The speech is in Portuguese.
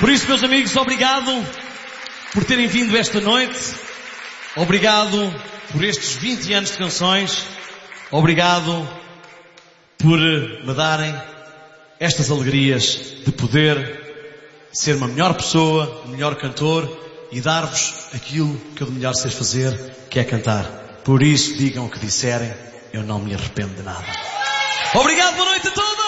Por isso, meus amigos, obrigado por terem vindo esta noite. Obrigado por estes 20 anos de canções. Obrigado por me darem estas alegrias de poder ser uma melhor pessoa, um melhor cantor e dar-vos aquilo que eu de melhor sei fazer, que é cantar. Por isso, digam o que disserem, eu não me arrependo de nada. Obrigado, boa noite a todos!